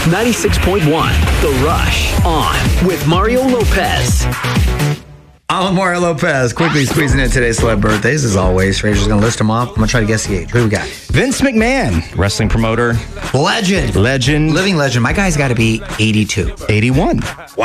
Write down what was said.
96.1 The Rush on with Mario Lopez. I'm Mario Lopez, quickly squeezing in today's celeb birthdays. As always, Fraser's going to list them off. I'm going to try to guess the age. Who do we got? Vince McMahon, wrestling promoter. Legend. Legend. Living legend. My guy's got to be 82. 81.